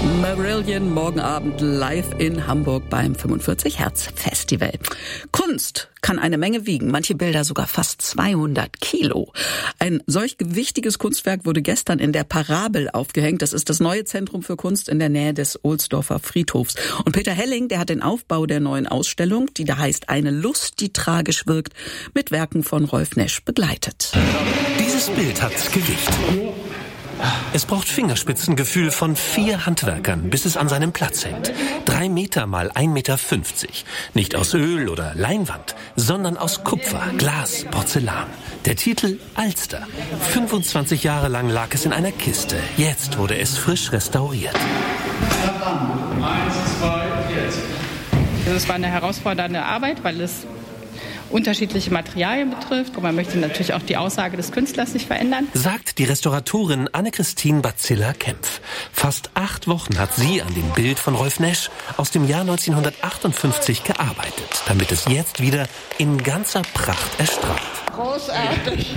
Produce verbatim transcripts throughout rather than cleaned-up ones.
Marillion morgen Abend live in Hamburg beim fünfundvierzig Hertz Festival. Kunst kann eine Menge wiegen, manche Bilder sogar fast zweihundert Kilo. Ein solch gewichtiges Kunstwerk wurde gestern in der Parabel aufgehängt. Das ist das neue Zentrum für Kunst in der Nähe des Ohlsdorfer Friedhofs. Und Peter Helling, der hat den Aufbau der neuen Ausstellung, die da heißt Eine Lust, die tragisch wirkt, mit Werken von Rolf Nesch begleitet. Dieses Bild hat Gewicht. Es braucht Fingerspitzengefühl von vier Handwerkern, bis es an seinem Platz hängt. Drei Meter mal ein Meter fünfzig. Nicht aus Öl oder Leinwand, sondern aus Kupfer, Glas, Porzellan. Der Titel Alster. fünfundzwanzig Jahre lang lag es in einer Kiste. Jetzt wurde es frisch restauriert. Eins, zwei, jetzt. Es war eine herausfordernde Arbeit, weil es unterschiedliche Materialien betrifft und man möchte natürlich auch die Aussage des Künstlers nicht verändern. Sagt die Restauratorin Anne-Christine Bazilla-Kempf. Fast acht Wochen hat sie an dem Bild von Rolf Nesch aus dem Jahr neunzehnhundertachtundfünfzig gearbeitet, damit es jetzt wieder in ganzer Pracht erstrahlt. Großartig.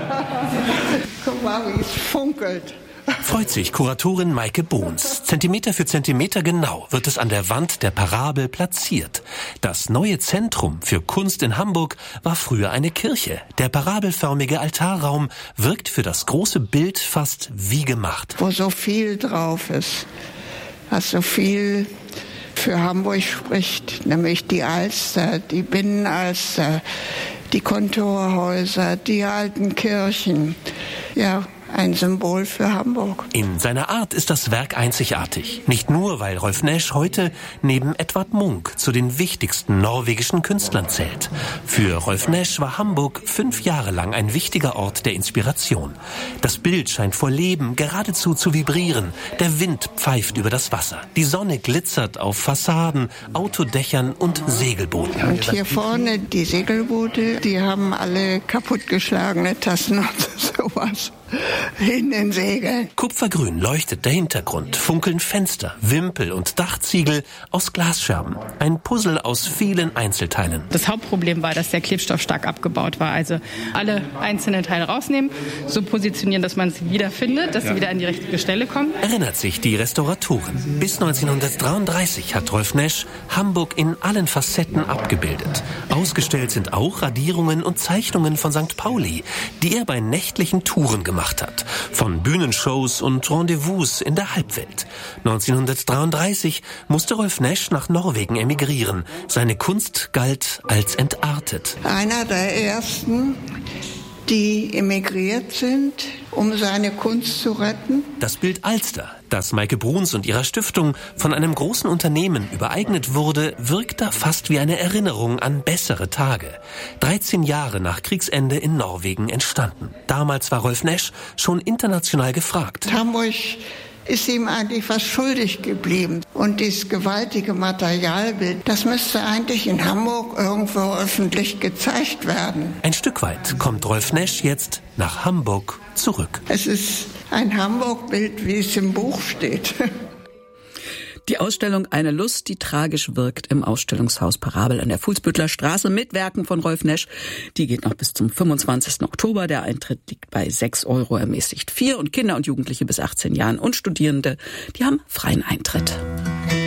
Guck mal, wie es funkelt. Freut sich Kuratorin Maike Bohns. Zentimeter für Zentimeter genau wird es an der Wand der Parabel platziert. Das neue Zentrum für Kunst in Hamburg war früher eine Kirche. Der parabelförmige Altarraum wirkt für das große Bild fast wie gemacht. Wo so viel drauf ist, was so viel für Hamburg spricht, nämlich die Alster, die Binnenalster, die Kontorhäuser, die alten Kirchen. Ja, ein Symbol für Hamburg. In seiner Art ist das Werk einzigartig. Nicht nur, weil Rolf Nesch heute neben Edvard Munch zu den wichtigsten norwegischen Künstlern zählt. Für Rolf Nesch war Hamburg fünf Jahre lang ein wichtiger Ort der Inspiration. Das Bild scheint vor Leben geradezu zu vibrieren. Der Wind pfeift über das Wasser. Die Sonne glitzert auf Fassaden, Autodächern und Segelbooten. Und hier vorne die Segelboote, die haben alle kaputtgeschlagene Tassen und sowas in den Segeln. Kupfergrün leuchtet der Hintergrund, funkeln Fenster, Wimpel und Dachziegel aus Glasscherben. Ein Puzzle aus vielen Einzelteilen. Das Hauptproblem war, dass der Klebstoff stark abgebaut war. Also alle einzelnen Teile rausnehmen, so positionieren, dass man sie wiederfindet, dass sie wieder an die richtige Stelle kommen. Erinnert sich die Restauratorin. Bis neunzehnhundertdreiunddreißig hat Rolf Nesch Hamburg in allen Facetten abgebildet. Ausgestellt sind auch Radierungen und Zeichnungen von Sankt Pauli, die er bei nächtlichen Touren gemacht hat. Von Bühnenshows und Rendezvous in der Halbwelt. neunzehnhundertdreiunddreißig musste Rolf Nesch nach Norwegen emigrieren. Seine Kunst galt als entartet. Einer der ersten, die emigriert sind, um seine Kunst zu retten. Das Bild Alster, das Maike Bruns und ihrer Stiftung von einem großen Unternehmen übereignet wurde, wirkt da fast wie eine Erinnerung an bessere Tage. dreizehn Jahre nach Kriegsende in Norwegen entstanden. Damals war Rolf Nesch schon international gefragt. Hamburg ist ihm eigentlich was schuldig geblieben. Und dieses gewaltige Materialbild, das müsste eigentlich in Hamburg irgendwo öffentlich gezeigt werden. Ein Stück weit kommt Rolf Nesch jetzt nach Hamburg zurück. Es ist ein Hamburg-Bild, wie es im Buch steht. Die Ausstellung Eine Lust, die tragisch wirkt im Ausstellungshaus Parabel an der Fuhlsbüttler Straße mit Werken von Rolf Nesch. Die geht noch bis zum fünfundzwanzigsten Oktober. Der Eintritt liegt bei sechs Euro, ermäßigt vier. Und Kinder und Jugendliche bis achtzehn Jahren und Studierende, die haben freien Eintritt.